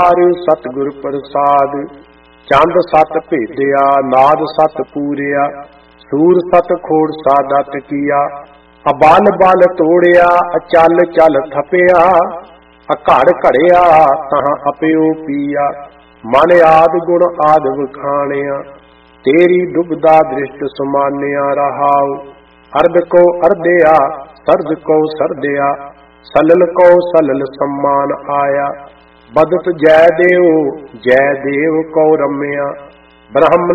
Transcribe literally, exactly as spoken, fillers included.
सतगुर प्रसाद चंद सत भेदिया नाद सत पूरिया सूर सत खोड़ सादत किया अबल बल तोड़िया अचल चल थपिया अघड़ घड़िया तहां अपियो पिया मन आद गुण आद वखाणिया तेरी दुबदा दृष्ट सुमानिया रहाओ अर्ध को अर्धया सर्द को सरदया सलल को सलल सम्मान आया बदत जय देव जय देव को रम्या ब्रह्म